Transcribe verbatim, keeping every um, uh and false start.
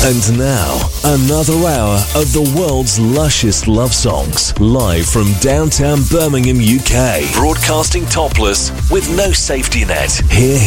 And now, another hour of the world's lushest love songs, live from downtown Birmingham, U K. Broadcasting topless with no safety net. Hear